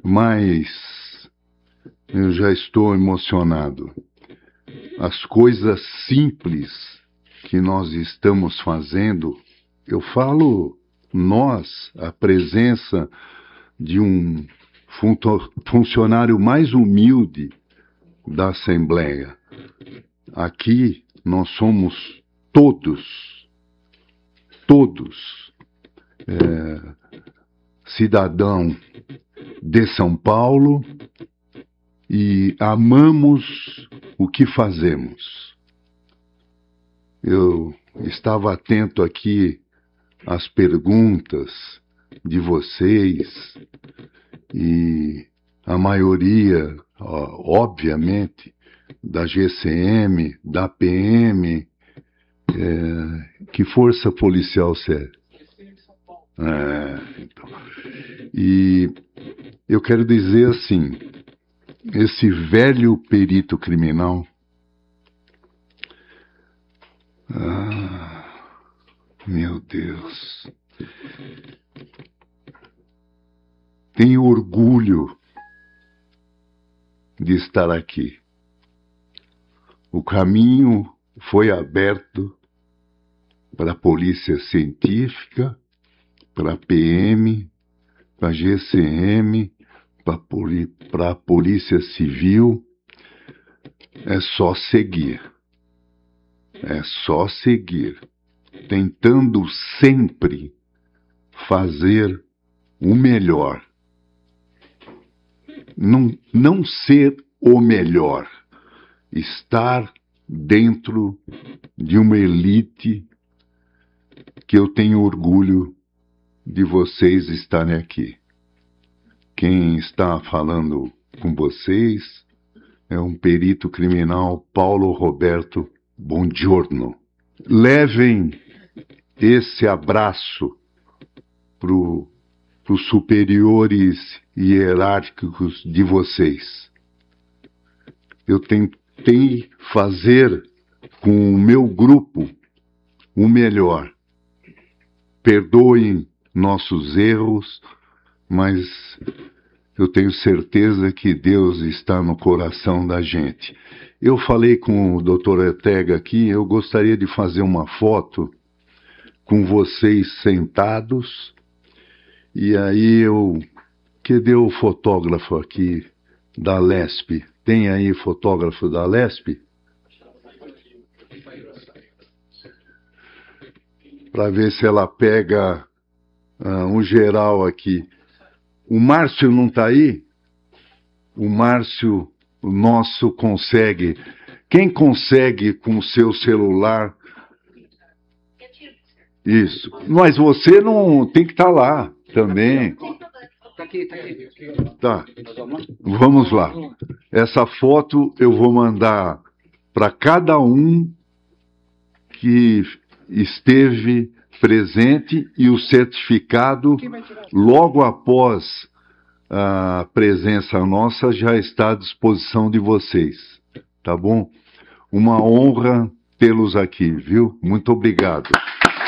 mas eu já estou emocionado. As coisas simples que nós estamos fazendo, eu falo nós, a presença de um funcionário mais humilde da Assembleia. Aqui nós somos todos cidadão de São Paulo e amamos o que fazemos. Eu estava atento aqui às perguntas de vocês e a maioria, obviamente, da GCM, da PM, que força policial você é? Então. E eu quero dizer assim, esse velho perito criminal, meu Deus, tenho orgulho de estar aqui. O caminho foi aberto para a polícia científica, para a PM, para a GCM, para a polícia civil. É só seguir. É só seguir. Tentando sempre fazer o melhor. Não ser o melhor. Estar dentro de uma elite que eu tenho orgulho de vocês estarem aqui. Quem está falando com vocês é um perito criminal, Paulo Roberto Bongiorno. Levem esse abraço para os superiores hierárquicos de vocês. Eu tentei fazer com o meu grupo o melhor. Perdoem nossos erros, mas eu tenho certeza que Deus está no coração da gente. Eu falei com o Dr. Ortega aqui, eu gostaria de fazer uma foto com vocês sentados, e aí cadê o fotógrafo aqui da LESP? Tem aí fotógrafo da LESP? Para ver se ela pega um geral aqui. O Márcio não está aí? O Márcio, o nosso, consegue. Quem consegue com o seu celular? Isso. Mas você não tem que estar lá também. Tá. Vamos lá. Essa foto eu vou mandar para cada um que esteve presente e o certificado, logo após a presença nossa, já está à disposição de vocês, tá bom? Uma honra tê-los aqui, viu? Muito obrigado.